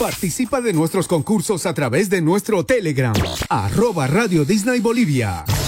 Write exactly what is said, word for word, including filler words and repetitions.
Participa de nuestros concursos a través de nuestro Telegram, arroba Radio Disney Bolivia.